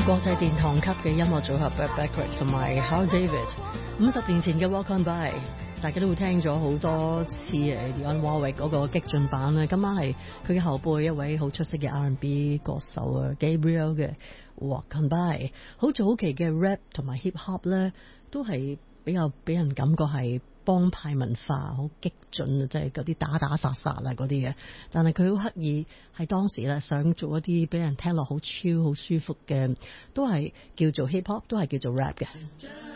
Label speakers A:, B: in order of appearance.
A: 國際殿堂級嘅音樂組合 Burt Bacharach 同埋 Hal David 50年前嘅 Walk On By， 大家都會聽咗好多次Dionne Warwick 嗰個激進版咧。今晚係佢嘅後輩一位好出色嘅 R&B 歌手啊 Gabriel 嘅 Walk On By。好早期嘅 rap 同埋 hip hop 咧，都係比較俾人感覺係幫派文化，好激進啊，即係嗰啲打打殺殺啊嗰啲嘅。但係佢好刻意喺當時咧，想做一啲俾人聽落好超好舒服嘅，都係叫做 hip hop， 都係叫做 rap 嘅。